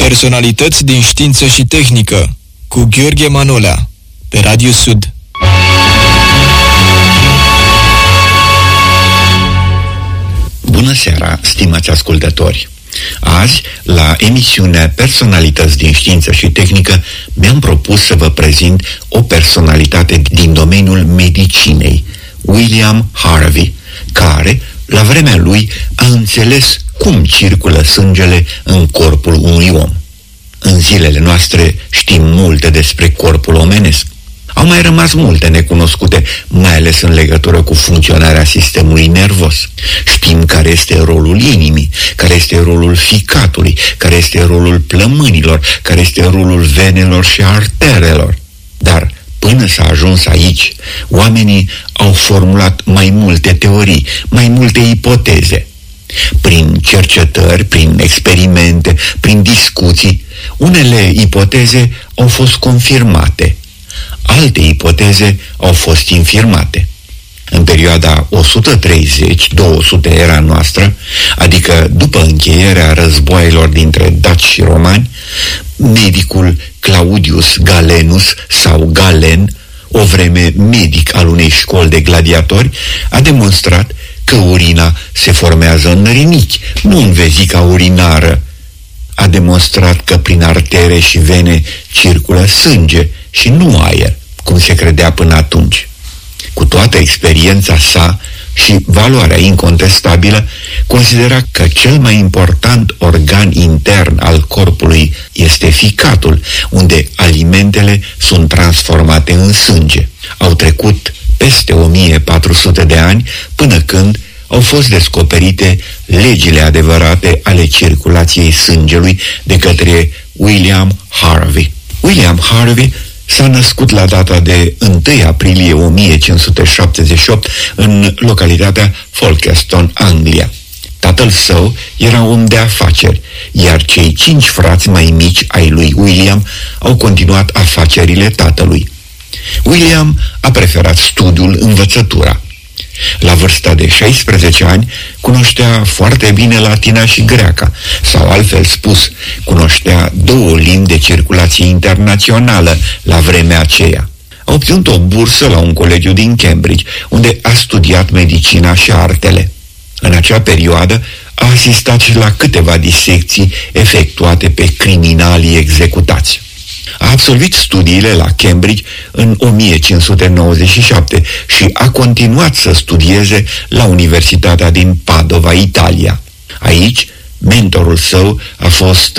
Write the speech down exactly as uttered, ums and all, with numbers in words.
Personalități din știință și tehnică cu Gheorghe Manolea pe Radio Sud. Bună seara, stimați ascultători! Azi, la emisiunea Personalități din știință și tehnică, mi-am propus să vă prezint o personalitate din domeniul medicinei, William Harvey, care, la vremea lui, a înțeles cum circulă sângele în corpul unui om. În zilele noastre știm multe despre corpul omenesc. Au mai rămas multe necunoscute, mai ales în legătură cu funcționarea sistemului nervos. Știm care este rolul inimii, care este rolul ficatului, care este rolul plămânilor, care este rolul venelor și arterelor. Dar până s-a ajuns aici, oamenii au formulat mai multe teorii, mai multe ipoteze. Prin cercetări, prin experimente, prin discuții, unele ipoteze au fost confirmate, alte ipoteze au fost infirmate. În perioada o sută treizeci două sute era noastră, adică după încheierea războaielor dintre daci și romani, medicul Claudius Galenus sau Galen, o vreme medic al unei școli de gladiatori, a demonstrat că urina se formează în rinichi, nu în vezica urinară. A demonstrat că prin artere și vene circulă sânge și nu aer, cum se credea până atunci. Cu toată experiența sa și valoarea incontestabilă, considera că cel mai important organ intern al corpului este ficatul, unde alimentele sunt transformate în sânge. Au trecut peste o mie patru sute de ani până când au fost descoperite legile adevărate ale circulației sângelui de către William Harvey. William Harvey s-a născut la data de întâi aprilie o mie cinci sute șaptezeci și opt în localitatea Folkestone, Anglia. Tatăl său era om de afaceri, iar cei cinci frați mai mici ai lui William au continuat afacerile tatălui. William a preferat studiul, învățătura. La vârsta de șaisprezece ani cunoștea foarte bine latina și greaca, sau altfel spus, cunoștea două limbi de circulație internațională la vremea aceea. A obținut o bursă la un colegiu din Cambridge, unde a studiat medicina și artele. În acea perioadă a asistat și la câteva disecții efectuate pe criminalii executați. A absolvit studiile la Cambridge în o mie cinci sute nouăzeci și șapte și a continuat să studieze la Universitatea din Padova, Italia. Aici, mentorul său a fost